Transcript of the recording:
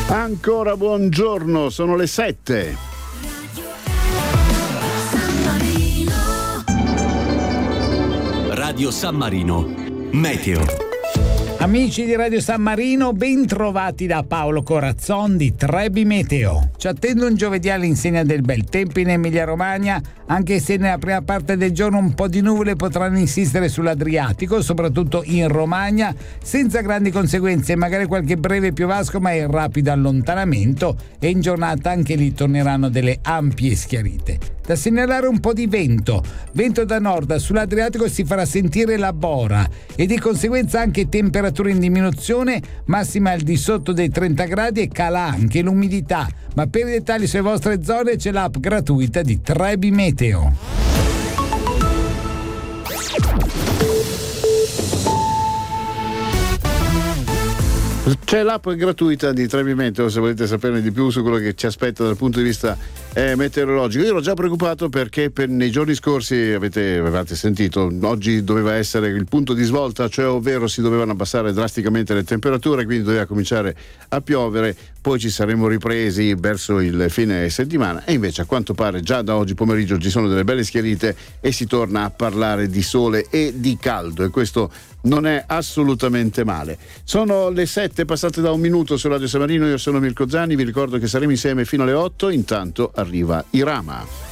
Ancora buongiorno, sono le 7. Radio San Marino, Meteo. Amici di Radio San Marino, ben trovati da Paolo Corazzon di Trebi Meteo. Ci attende un giovedì all'insegna del bel tempo in Emilia-Romagna, anche se nella prima parte del giorno un po' di nuvole potranno insistere sull'Adriatico, soprattutto in Romagna, senza grandi conseguenze, magari qualche breve piovasco ma in rapido allontanamento, e in giornata anche lì torneranno delle ampie schiarite. Da segnalare un po' di vento da nord, sull'Adriatico si farà sentire la bora e di conseguenza anche temperature in diminuzione, massima al di sotto dei 30 gradi, e cala anche l'umidità. Ma per i dettagli sulle vostre zone c'è l'app gratuita di Trebi Meteo. C'è l'app gratuita di Trebi Meteo se volete saperne di più su quello che ci aspetta dal punto di vista meteorologico. Io ero già preoccupato perché nei giorni scorsi avevate sentito, oggi doveva essere il punto di svolta, cioè ovvero si dovevano abbassare drasticamente le temperature, quindi doveva cominciare a piovere, poi ci saremmo ripresi verso il fine settimana, e invece a quanto pare già da oggi pomeriggio ci sono delle belle schiarite e si torna a parlare di sole e di caldo, e questo non è assolutamente male. Sono le 7 passate da un minuto su Radio San Marino, io sono Mirko Zanni, vi ricordo che saremo insieme fino alle 8, intanto arriva Irama.